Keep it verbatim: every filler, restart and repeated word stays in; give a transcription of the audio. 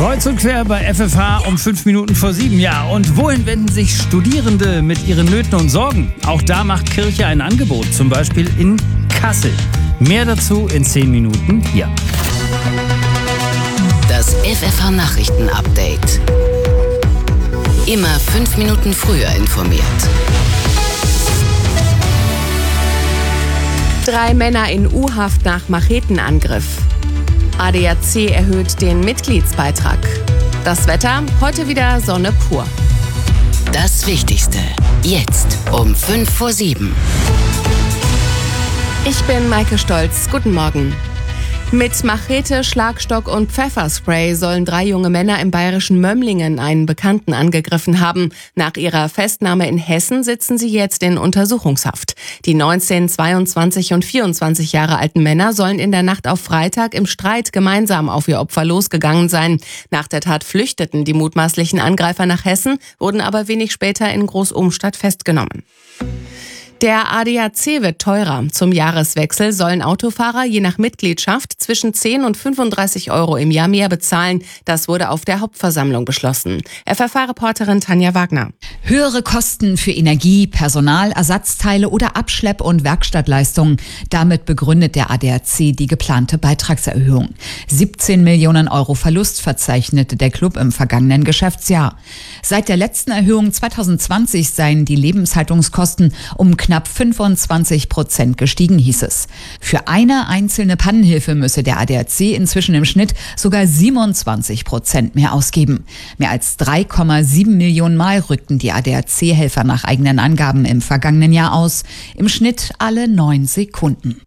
Kreuz und quer bei F F H um fünf Minuten vor sieben. Ja, und wohin wenden sich Studierende mit ihren Nöten und Sorgen? Auch da macht Kirche ein Angebot, zum Beispiel in Kassel. Mehr dazu in zehn Minuten hier. Das F F H-Nachrichten-Update. Immer fünf Minuten früher informiert. Drei Männer in U-Haft nach Machetenangriff. A D A C erhöht den Mitgliedsbeitrag. Das Wetter, heute wieder Sonne pur. Das Wichtigste, jetzt um fünf vor sieben. Ich bin Maike Stolz. Guten Morgen. Mit Machete, Schlagstock und Pfefferspray sollen drei junge Männer im bayerischen Mömlingen einen Bekannten angegriffen haben. Nach ihrer Festnahme in Hessen sitzen sie jetzt in Untersuchungshaft. Die neunzehn, zweiundzwanzig und vierundzwanzig Jahre alten Männer sollen in der Nacht auf Freitag im Streit gemeinsam auf ihr Opfer losgegangen sein. Nach der Tat flüchteten die mutmaßlichen Angreifer nach Hessen, wurden aber wenig später in Groß-Ohnstadt festgenommen. Der A D A C wird teurer. Zum Jahreswechsel sollen Autofahrer je nach Mitgliedschaft zwischen zehn und fünfunddreißig Euro im Jahr mehr bezahlen. Das wurde auf der Hauptversammlung beschlossen. F F H-Reporterin Tanja Wagner. Höhere Kosten für Energie, Personal, Ersatzteile oder Abschlepp- und Werkstattleistungen. Damit begründet der A D A C die geplante Beitragserhöhung. siebzehn Millionen Euro Verlust verzeichnete der Club im vergangenen Geschäftsjahr. Seit der letzten Erhöhung zweitausendzwanzig seien die Lebenshaltungskosten um knapp Knapp fünfundzwanzig Prozent gestiegen, hieß es. Für eine einzelne Pannenhilfe müsse der A D A C inzwischen im Schnitt sogar siebenundzwanzig Prozent mehr ausgeben. Mehr als drei Komma sieben Millionen Mal rückten die A D A C-Helfer nach eigenen Angaben im vergangenen Jahr aus. Im Schnitt alle neun Sekunden.